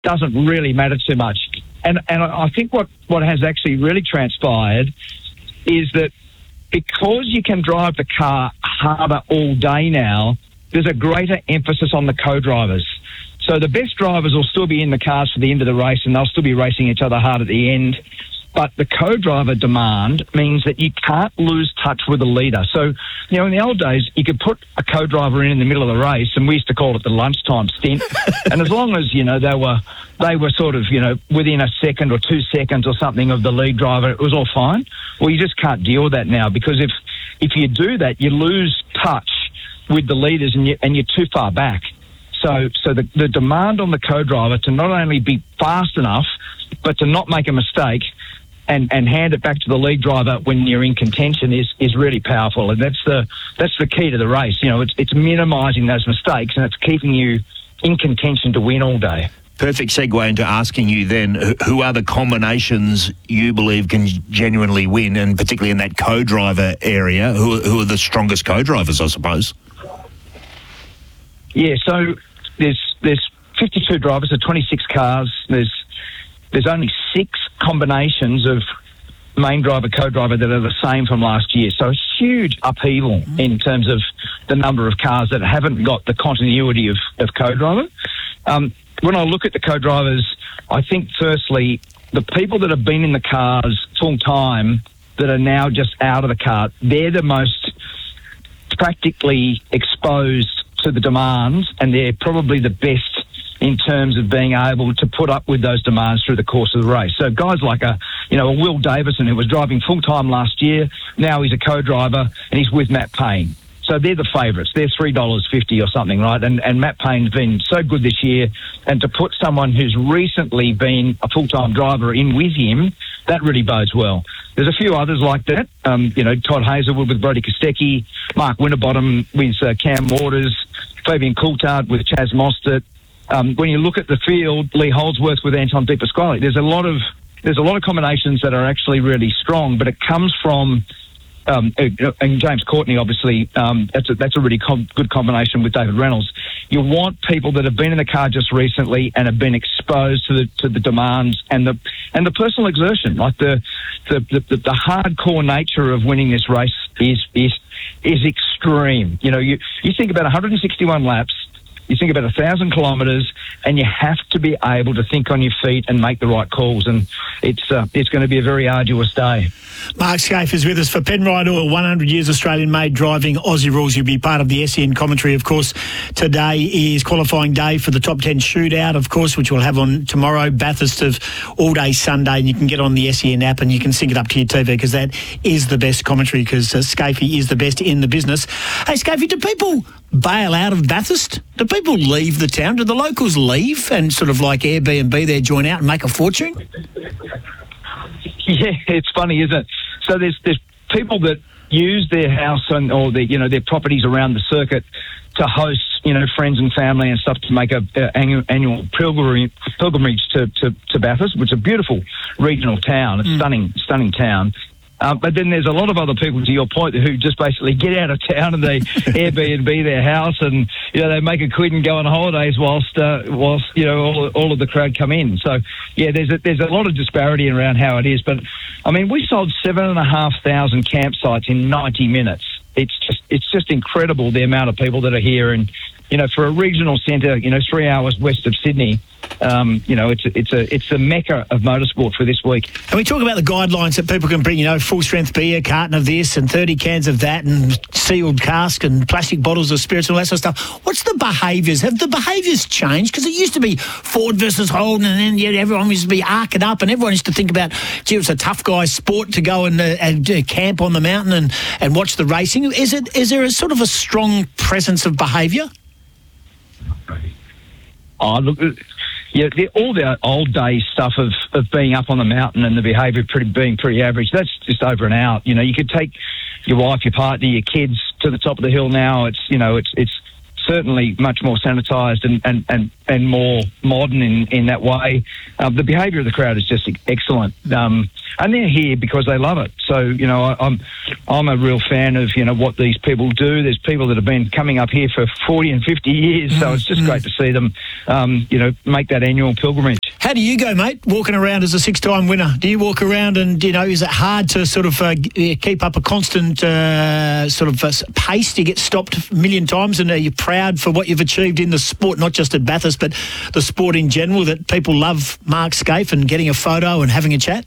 doesn't really matter too much. And I think what has actually really transpired is that because you can drive the car harder all day now, there's a greater emphasis on the co-drivers. So the best drivers will still be in the cars for the end of the race, and they'll still be racing each other hard at the end. But the co-driver demand means that you can't lose touch with the leader. So, you know, in the old days, you could put a co-driver in the middle of the race, and we used to call it the lunchtime stint. And as long as, you know, they were sort of, you know, within a second or 2 seconds or something of the lead driver, it was all fine. Well, you just can't deal with that now, because if you do that, you lose touch with the leaders and you're too far back. So the demand on the co-driver to not only be fast enough, but to not make a mistake and hand it back to the lead driver when you're in contention is really powerful. And that's the key to the race. You know, it's minimising those mistakes, and it's keeping you in contention to win all day. Perfect segue into asking you then, who are the combinations you believe can genuinely win, and particularly in that co-driver area, who are the strongest co-drivers, I suppose? Yeah, so there's 52 drivers, so 26 cars. There's only 6 combinations of main driver, co-driver that are the same from last year. So a huge upheaval in terms of the number of cars that haven't got the continuity of co-driver. When I look at the co-drivers, I think firstly, the people that have been in the cars full time that are now just out of the car, they're the most practically exposed to the demands, and they're probably the best in terms of being able to put up with those demands through the course of the race. So guys like a Will Davison, who was driving full-time last year, now he's a co-driver and he's with Matt Payne. So they're the favourites. They're $3.50 or something, right? And Matt Payne's been so good this year, and to put someone who's recently been a full-time driver in with him, that really bodes well. There's a few others like that. Todd Hazelwood with Brodie Kostecki, Mark Winterbottom with Cam Waters, Fabian Coulthard with Chaz Mostert. When you look at the field, Lee Holdsworth with Anton De Pasquale, there's a lot of combinations that are actually really strong, but it comes from and James Courtney, obviously, that's a really good combination with David Reynolds. You want people that have been in the car just recently and have been exposed to the demands and the personal exertion, like the hardcore nature of winning this race is extreme. You know, you think about 161 laps. You think about 1,000 kilometres, and you have to be able to think on your feet and make the right calls. And it's going to be a very arduous day. Mark Skaife is with us for Penrite Oil, 100 years Australian-made driving Aussie rules. You'll be part of the SEN commentary, of course. Today is qualifying day for the Top 10 shootout, of course, which we'll have on tomorrow. Bathurst of all day Sunday, and you can get on the SEN app and you can sync it up to your TV, because that is the best commentary, because Skaife is the best in the business. Hey, Skaife, do people bail out of Bathurst? Do people leave the town? Do the locals leave and sort of like Airbnb there, join out and make a fortune? Yeah, it's funny, isn't it? So there's people that use their house or their properties around the circuit to host, friends and family and stuff, to make a annual pilgrimage to Bathurst, which is a beautiful regional town. It's stunning town. But then there's a lot of other people, to your point, who just basically get out of town and they Airbnb their house, and they make a quid and go on holidays whilst all of the crowd come in. So yeah, there's a lot of disparity around how it is. But I mean, we sold 7,500 campsites in 90 minutes. It's just incredible the amount of people that are here, and for a regional centre, 3 hours west of Sydney. It's a mecca of motorsport for this week. And we talk about the guidelines that people can bring, full strength beer, a carton of this and 30 cans of that, and sealed cask and plastic bottles of spirits and all that sort of stuff. What's the behaviours? Have the behaviours changed? Because it used to be Ford versus Holden, and then everyone used to be arcing up, and everyone used to think about, it's a tough guy sport to go and camp on the mountain and watch the racing. Is there a sort of a strong presence of behaviour? Oh, look, yeah, all the old day stuff of being up on the mountain and the behaviour being pretty average, that's just over and out. You could take your wife, your partner, your kids to the top of the hill now. It's certainly much more sanitised and more modern in that way. The behaviour of the crowd is just excellent. And they're here because they love it. So, I'm a real fan of, what these people do. There's people that have been coming up here for 40 and 50 years, so it's just great to see them, make that annual pilgrimage. How do you go, mate, walking around as a 6-time winner? Do you walk around and, is it hard to sort of keep up a constant pace? Do you get stopped a million times, and are you proud for what you've achieved in the sport, not just at Bathurst, but the sport in general, that people love Mark Skaife and getting a photo and having a chat?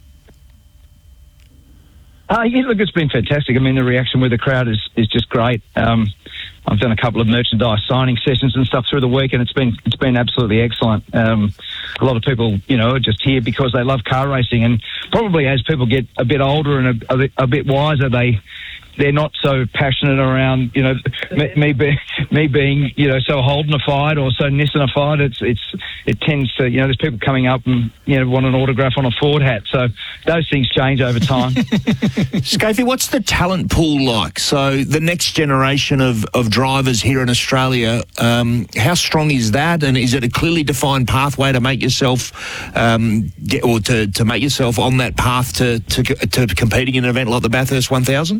Look, it's been fantastic. I mean, the reaction with the crowd is just great. I've done a couple of merchandise signing sessions and stuff through the week, and it's been absolutely excellent. A lot of people, are just here because they love car racing, and probably as people get a bit older and a bit wiser, they're not so passionate around, me being, so Holdenified or so Nissanified. It tends to, there's people coming up and, want an autograph on a Ford hat. So those things change over time. Skaife, what's the talent pool like? So the next generation of drivers here in Australia, how strong is that? And is it a clearly defined pathway to make yourself, to make yourself on that path to competing in an event like the Bathurst 1000?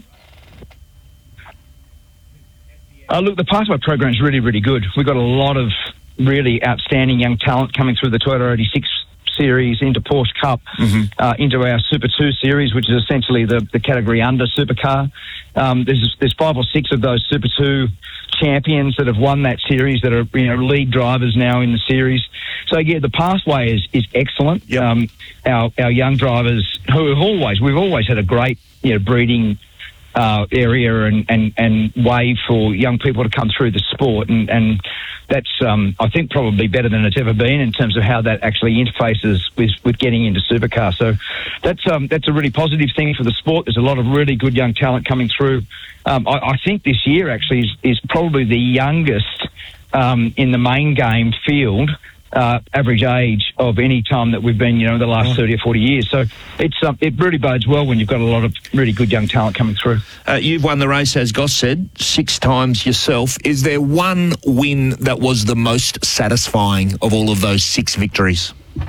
Look, the Pathway program is really, really good. We've got a lot of really outstanding young talent coming through the Toyota 86 series into Porsche Cup, into our Super 2 series, which is essentially the category under supercar. There's 5 or 6 of those Super 2 champions that have won that series that are lead drivers now in the series. So yeah, the pathway is excellent. Yep. Our young drivers we've always had a great breeding area and way for young people to come through the sport, and that's I think probably better than it's ever been in terms of how that actually interfaces with getting into supercar. So that's a really positive thing for the sport. There's a lot of really good young talent coming through. I think this year actually is probably the youngest in the main game field. Average age of any time that we've been, the last 30 or 40 years. So it really bodes well when you've got a lot of really good young talent coming through. You've won the race, as Goss said, 6 times yourself. Is there one win that was the most satisfying of all of those 6 victories?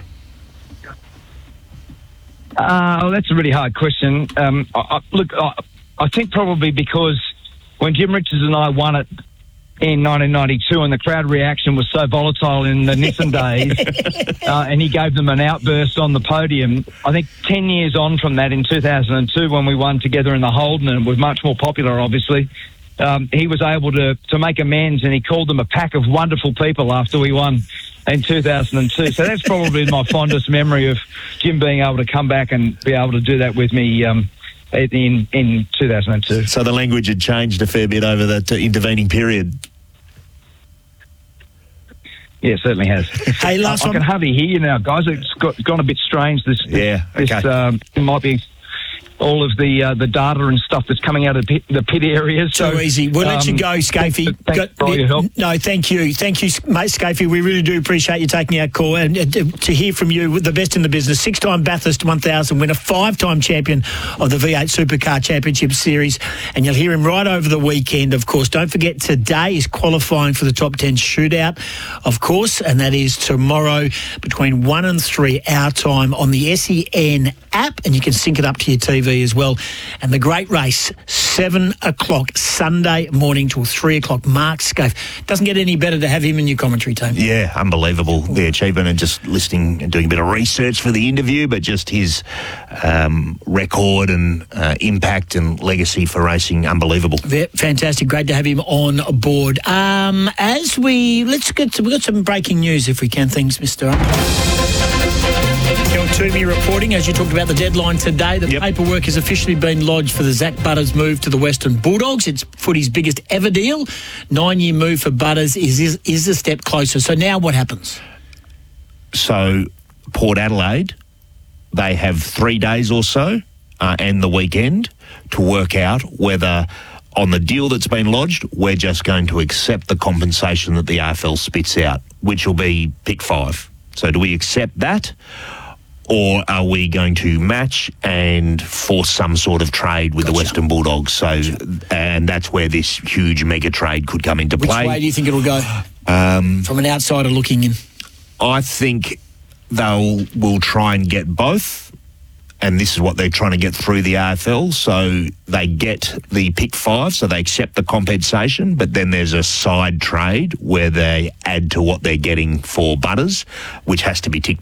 That's a really hard question. I think probably because when Jim Richards and I won it in 1992, and the crowd reaction was so volatile in the Nissan days, and he gave them an outburst on the podium. I think 10 years on from that, in 2002, when we won together in the Holden, and it was much more popular, obviously, he was able to make amends, and he called them a pack of wonderful people after we won in 2002. So that's probably my fondest memory of Jim being able to come back and be able to do that with me in 2002. So the language had changed a fair bit over that intervening period. Yeah, it certainly has. Hey, last I can hardly hear you now, guys. It's gone a bit strange. Okay. It might be all of the data and stuff that's coming out of the pit areas. So easy. We'll let you go, Skaife. Thanks for all your help. No, thank you, mate, Skaife. We really do appreciate you taking our call, and to hear from you, the best in the business. 6-time Bathurst 1000 winner, 5-time champion of the V8 Supercar Championship Series, and you'll hear him right over the weekend. Of course, don't forget today is qualifying for the top 10 shootout, of course, and that is tomorrow between 1 and 3 our time on the SEN app, and you can sync it up to your TV as well. And the great race, 7 o'clock Sunday morning till 3 o'clock. Mark Skaife. Doesn't get any better to have him in your commentary team. Yeah, unbelievable, the achievement, and just listening and doing a bit of research for the interview, but just his record and impact and legacy for racing, unbelievable. Fantastic. Great to have him on board. We've got some breaking news if we can. Thanks, Mr. Kel Toomey reporting, as you talked about the deadline today, the paperwork has officially been lodged for the Zach Butters move to the Western Bulldogs. It's footy's biggest ever deal. 9-year move for Butters is a step closer. So now what happens? So Port Adelaide, they have 3 days or so and the weekend to work out whether on the deal that's been lodged, we're just going to accept the compensation that the AFL spits out, which will be pick 5. So do we accept that, or are we going to match and force some sort of trade with the Western Bulldogs? So, and that's where this huge mega trade could come into play. Which way do you think it'll go? From an outsider looking in, I think will try and get both. And this is what they're trying to get through the AFL. So they get the pick 5, so they accept the compensation, but then there's a side trade where they add to what they're getting for Butters, which has to be ticked